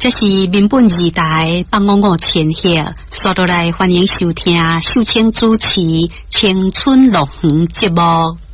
这是民本二台855千赫，刷落来欢迎收听秀清主持青春乐园节目。